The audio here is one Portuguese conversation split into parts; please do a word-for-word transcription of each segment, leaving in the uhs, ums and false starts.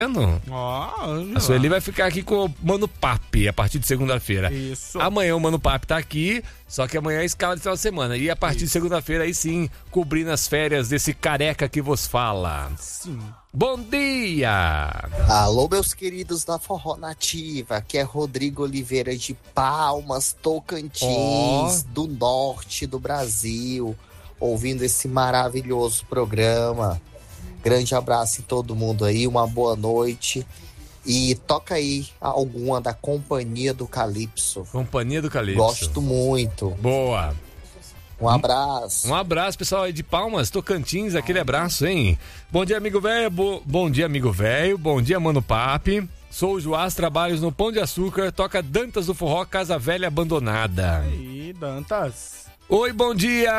Oh, a Sueli vai ficar aqui com o Mano Papi a partir de segunda-feira. Isso. Amanhã o Mano Papi tá aqui, só que amanhã é escala de final de semana. E a partir Isso. de segunda-feira, aí sim, cobrindo as férias desse careca que vos fala. Sim. Bom dia! Alô, meus queridos da Forró Nativa, aqui é Rodrigo Oliveira de Palmas, Tocantins, oh. do norte do Brasil, ouvindo esse maravilhoso programa. Grande abraço em todo mundo aí, uma boa noite. E toca aí alguma da Companhia do Calypso. Companhia do Calypso. Gosto muito. Boa. Um abraço. Um abraço, pessoal aí de Palmas, Tocantins, aquele abraço, hein? Bom dia, amigo velho. Bo... Bom dia, amigo velho. Bom dia, Mano Papi. Sou o Joás, trabalho no Pão de Açúcar. Toca Dantas do Forró, Casa Velha Abandonada. Aí, Dantas. Oi, bom dia.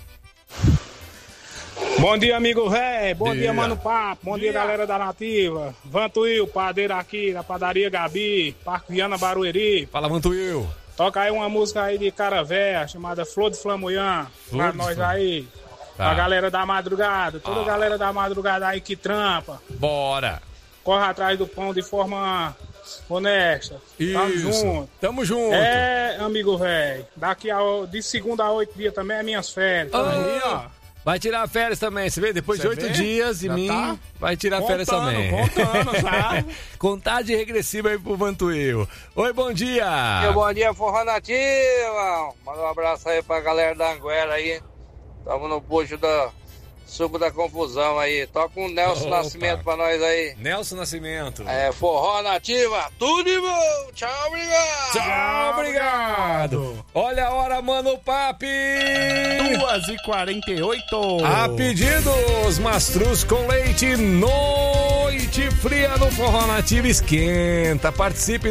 Bom dia, amigo velho. Bom dia, dia Mano Papo. Bom dia. dia, galera da Nativa. Vantuil, padeiro aqui na padaria Gabi, Parque Viana Barueri. Fala, Vantuil. Toca aí uma música aí de cara velha, chamada Flor de Flamboyant. Pra de nós aí. Tá. A galera da madrugada. Toda a ah. galera da madrugada aí que trampa. Bora. Corre atrás do pão de forma honesta. Isso. Tamo junto. Tamo junto. É, amigo velho. Daqui a, de segunda a oito dias também é minhas férias. Ah. Aí, ó. Vai tirar férias também, você vê? Depois Cê de oito vê? dias de Já mim, tá vai tirar contando, férias também. Contando, já. Contagem regressiva aí pro Vantuil. Oi, bom dia. Bom dia, Forró Nativa. Manda um abraço aí pra galera da Anguera aí. Tamo no bucho da suco da confusão aí. Toca um Nelson Opa. Nascimento pra nós aí. Nelson Nascimento. É, Forró Nativa. Tudo de bom. Tchau, obrigado. Tchau, obrigado. Olha a hora, Mano Papi. duas e quarenta e oito. A pedidos, mastruz com leite, noite fria no Forró Nativa esquenta. Participe